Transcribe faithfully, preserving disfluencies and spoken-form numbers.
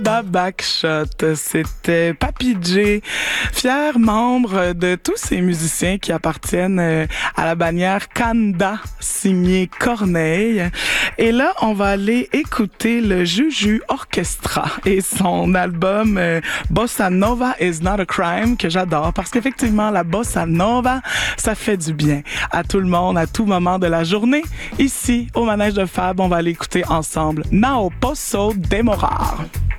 Da Backshot, c'était Papy J, fier membre de tous ces musiciens qui appartiennent à la bannière Kanda, signé Corneille. Et là, on va aller écouter le Juju Orchestra et son album euh, Bossa Nova is not a crime, que j'adore parce qu'effectivement, la Bossa Nova, ça fait du bien à tout le monde, à tout moment de la journée. Ici, au Manège de Fab, on va aller écouter ensemble Não Posso Demorar.